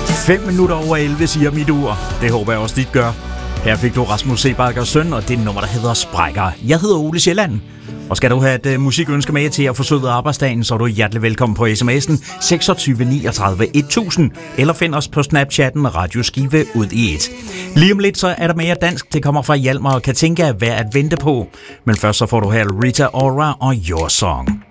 5 minutter over 11 siger mit ur. Det håber jeg også dit gør. Her fik du Rasmus Sebakkers Søn, og det nummer, der hedder Sprækker. Jeg hedder Ole Sjælland. Og skal du have et musikønske med til at forsøde arbejdsdagen, så er du hjertelig velkommen på sms'en 26 39 1000, eller find os på Snapchatten Radioskive ud i et. Lige om lidt så er der mere dansk. Det kommer fra Hjalmar og Katinka, hvad at vente på. Men først så får du her Rita Ora og Your Song.